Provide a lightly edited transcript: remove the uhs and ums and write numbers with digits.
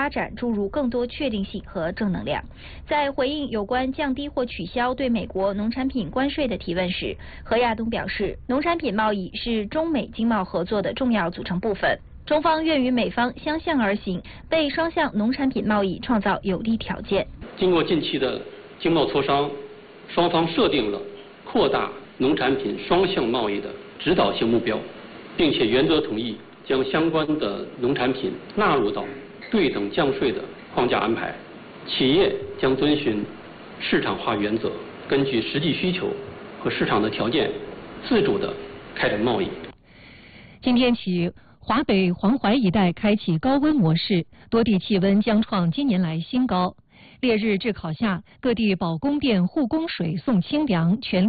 发展注入更多确定性和正能量。在回应有关降低或取消对美国农产品关税的提问时，何亚东表示，农产品贸易是中美经贸合作的重要组成部分。中方愿与美方相向而行，为双向农产品贸易创造有利条件。 经过近期的经贸磋商，双方设定了扩大农产品双向贸易的指导性目标，并且原则同意将相关的农产品纳入到对等降税的框架安排。企业将遵循市场化原则，根据实际需求和市场的条件，自主地开展贸易。 今天起，华北、黄淮一带开启高温模式，多地气温将创今年来新高。烈日炙烤下，各地保供电、护供水送清凉，全力